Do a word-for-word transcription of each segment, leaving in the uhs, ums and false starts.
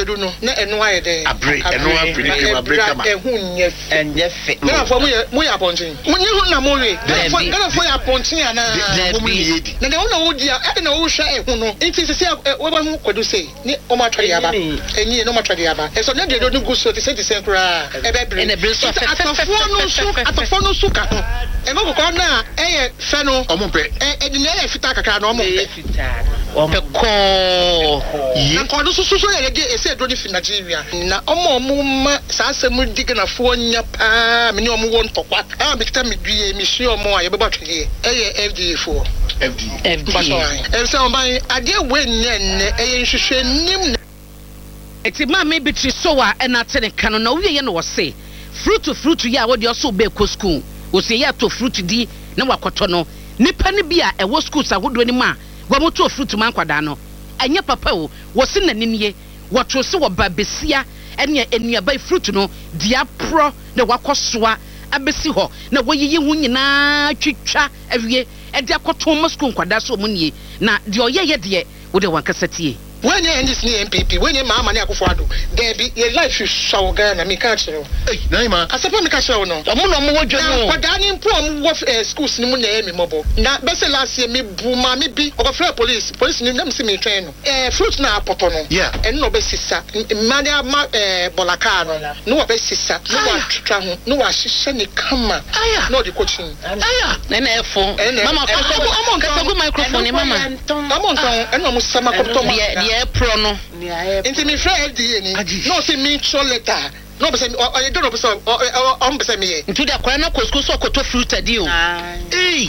kwedu no na eno aye de abre eno abre ke abre kama ehu nye enye fe na fo mo mo ya pontin mo nye hu na mo re na fo ya pontin ana mo ni yedi na de wo na wo dia e na wo hwa ehu no nti se se wo ba hu kwedu sei ni o ma twade aba enyi no ma twade aba e so na de do no gu so te se te se kura e be bre e bre so atofo no so atofo no so ka ho e mo ko na e ye fe no omo pe e de na e fita kakra na omo pe omo ko na ko no so so ye de e se do ni fi Nigeria na omo omo ma sa asem diga fo nya pa me ni omo won tokwa ah me kita me due me hye omo aye beba twede e ye F D A fo F D A F D A e se o ban ade we nne e ye nhwehwe nim eti ma me bitri so wa e na tene kanu na wo ye no wo se fruit fruit ya wo de so be ko school wo se ya to fruit di na wakoto no nipa ne bia e wo school sa hodo ni ma wo mo to fruit man kwada no anya papa wo wo se na ninie wo to se wo ba besia ene enuaba fruit no dia pro na wakosoa abesi ho na wo yiyi hu nyina twitwa awie e de akoto mo school kwada so mo nie na de oyeye de wo de wankasa tie when you end this N P P when you mama na akufo ado there be your life you show Ghana me ka kire eh na ma asepa me ka kire no omo no mo wodwo no kwada ni mpo am wo schools ni mu na emi mobo na bese last year me bu ma me bi okofre police police ni dem se me train no eh fruit na apoto no yeah en no be sisa mane ama eh bolaka no no wo be sisa no wa twitwa ho no wa hihye ni kama aya no de coaching aya na na efo mama ko kasagu microphone mama mama nton en no mo sama ko to ma e pro no inti mi friend F D A ni no say me show letter no be say o don't know be say o be say me nti da kwara na ko school so ko to fruit adi o eh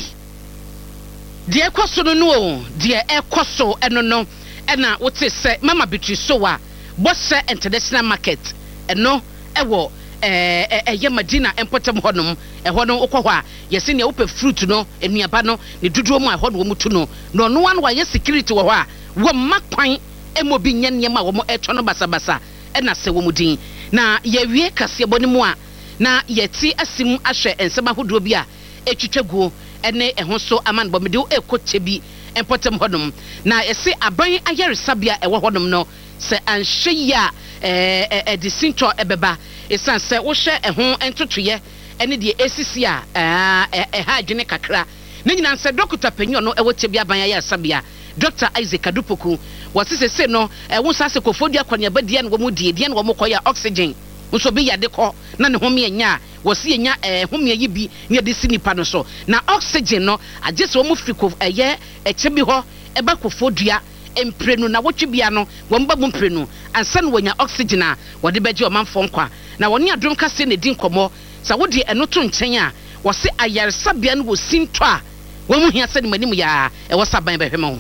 de ekoso no no de ekoso eno no e na wote se mama bitri so wa bosse international market eno ewo eh eh Madina empotem honom e hono okwo a yesi ne wo fruit no enuaba no ne duduo mu a hono wo mutu no no no wan wa ye security wo ho a wo makwan emobi nyanye ma wo mo eto no basabasa e na se wo mudin na ye wie kase boni mu a na yeti asim ahwe ensema hodo bi a etwitwaguo ene eho so aman bo mede ekoche bi empotem hodom na ese aban ayaresabia ewo hodom no se anhwe ya eh eh disinto ebeba esan se wo hwe eho entotoye ene de esisi a eh ha adwene kakra na nyina se doctor panyo no ewo tebi aban ayaresabia Doctor Isaac Adupoku wasise se no e wo sase kofodua kwanya badie no wo mu die die no wo mokoya oxygen nso be yade ko na ne home anya wose enya eh home yi bi ne de sinipa no so na oxygen no agese wo mu friko eye eche bi ho e ba kofodua emprenu na wotwe bia no wo mba mu emprenu ansa no wonya oxygen a wo de beje o manfo nkwa na woni adom kase ne din komo sa wo de eno to nchen a wose ayaresa bia no wo sinto a wo mu hia se ne manim ya e wo saban be hwema ho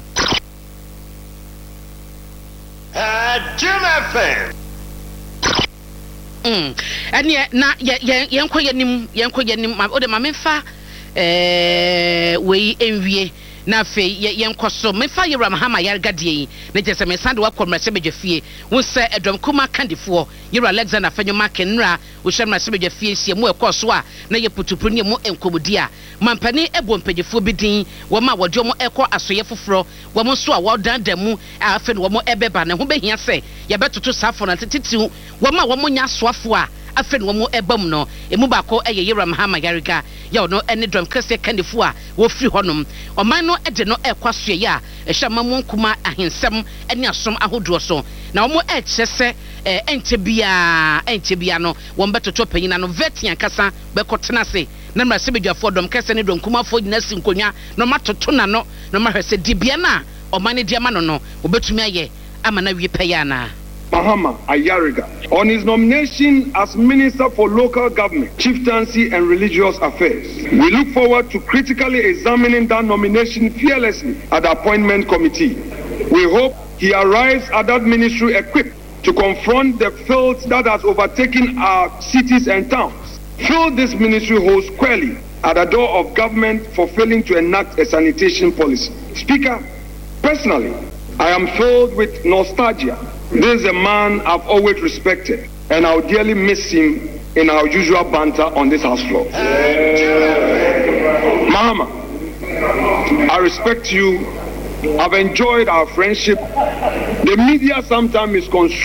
Jim F M. Mm. Anye na ye yenko yenim yenko yenim o de ma memfa eh we enwie na fe yenko so memfa ye Ramhama Yargadie na je se me sande wa komrase bedwafie wo se edom kuma kandifo ye Alexander Fanyoma Kenra wo hwemrase bedwafie sie mu ekoso a na ye putupuru ne mu enkomodi a mampani ebo mpagefo bidin wo ma wode mo ekọ asoye foforo wo mo so a wo dandamu afa ne wo mo ebeba ne ho behia se ye betoto safo na tititiu wo ma wo mo nya soafo a afa ne wo mo ebam no emu ba ko eye Ramhama Yarga ya no ene drum kase kandifo a wo firi honom oman no ede no ekwasoye ya ehya mamu nkuma ahensem ene asom ahodo so na wo mo echese ente bia ente bia no wo mbetoto panyina no vetian kasa bekotena se na mra se bedwafo dom kase ne dom kuma fo nyina sinkonwa no matoto na no no mahwese dibia na omane diama no no obetumi aye ama na wie payana Mahama Ayariga on his nomination as Minister for Local Government, Chieftaincy and Religious Affairs. We look forward to critically examining that nomination fearlessly at the appointment committee. We hope he arrives at that ministry equipped to confront the filth that has overtaken our cities and towns. Fill this ministry hole squarely at the door of government for failing to enact a sanitation policy. Speaker, personally, I am filled with nostalgia. This is a man I've always respected, and I'll dearly miss him in our usual banter on this house floor. Mahama, I respect you. I've enjoyed our friendship. The media sometimes misconstrues